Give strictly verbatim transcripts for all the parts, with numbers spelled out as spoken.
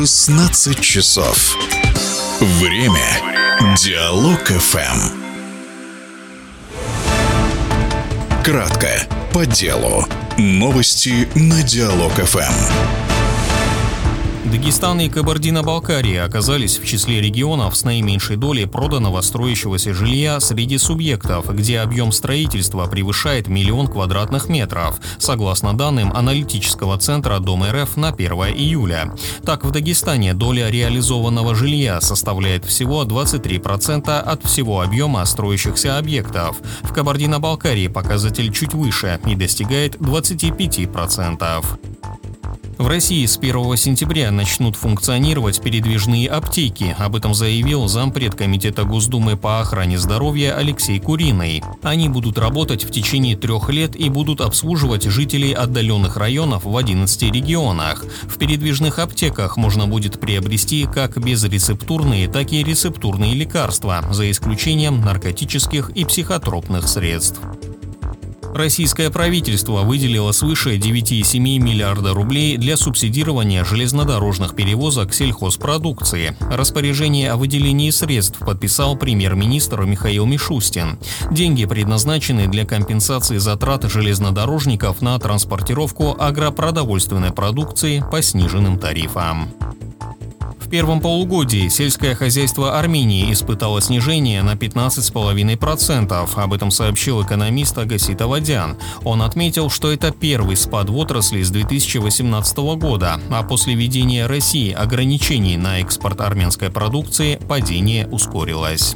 шестнадцать часов. Время. Диалог эф эм. Кратко, по делу. Новости на Диалог эф эм. Дагестан и Кабардино-Балкария оказались в числе регионов с наименьшей долей проданного строящегося жилья среди субъектов, где объем строительства превышает миллион квадратных метров, согласно данным аналитического центра Дом эр эф на первое июля. Так, в Дагестане доля реализованного жилья составляет всего двадцать три процента от всего объема строящихся объектов. В Кабардино-Балкарии показатель чуть выше и достигает двадцать пять процентов. В России с первого сентября начнут функционировать передвижные аптеки. Об этом заявил зампред Комитета Госдумы по охране здоровья Алексей Куриный. Они будут работать в течение трех лет и будут обслуживать жителей отдаленных районов в одиннадцати регионах. В передвижных аптеках можно будет приобрести как безрецептурные, так и рецептурные лекарства, за исключением наркотических и психотропных средств. Российское правительство выделило свыше девять целых семь десятых миллиарда рублей для субсидирования железнодорожных перевозок сельхозпродукции. Распоряжение о выделении средств подписал премьер-министр Михаил Мишустин. Деньги предназначены для компенсации затрат железнодорожников на транспортировку агропродовольственной продукции по сниженным тарифам. В первом полугодии сельское хозяйство Армении испытало снижение на пятнадцать целых пять десятых процента. Об этом сообщил экономист Агасит Авадян. Он отметил, что это первый спад в отрасли с две тысячи восемнадцатого года, а после введения России ограничений на экспорт армянской продукции падение ускорилось.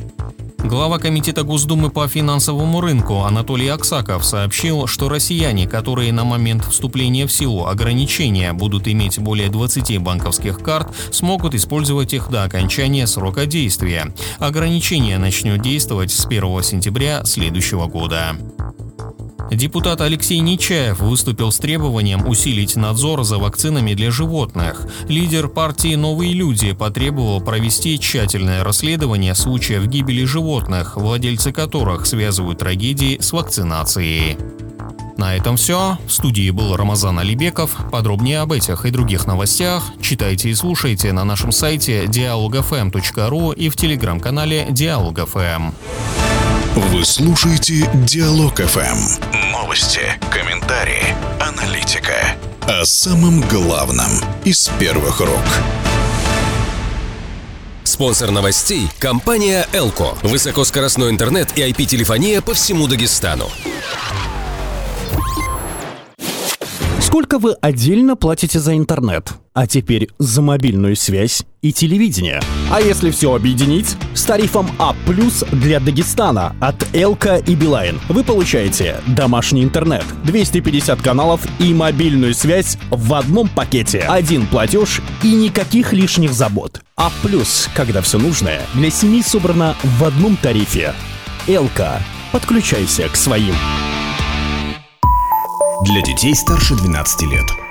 Глава Комитета Госдумы по финансовому рынку Анатолий Аксаков сообщил, что россияне, которые на момент вступления в силу ограничения будут иметь более двадцати банковских карт, смогут использовать их до окончания срока действия. Ограничение начнет действовать с первого сентября следующего года. Депутат Алексей Нечаев выступил с требованием усилить надзор за вакцинами для животных. Лидер партии «Новые люди» потребовал провести тщательное расследование случаев гибели животных, владельцы которых связывают трагедии с вакцинацией. На этом все. В студии был Рамазан Алибеков. Подробнее об этих и других новостях читайте и слушайте на нашем сайте диалог эф эм точка ру и в телеграм-канале Диалог эф эм. Вы слушаете Диалог эф эм. Новости, комментарии, аналитика. О самом главном из первых рук. Спонсор новостей – компания Элко. Высокоскоростной интернет и ай пи-телефония по всему Дагестану. Сколько вы отдельно платите за интернет? А теперь за мобильную связь и телевидение. А если все объединить? С тарифом А плюс для Дагестана от Элка и Билайн вы получаете домашний интернет, двести пятьдесят каналов и мобильную связь в одном пакете. Один платеж и никаких лишних забот. А плюс, когда все нужное для семьи собрано в одном тарифе. Элка. Подключайся к своим. Для детей старше двенадцати лет.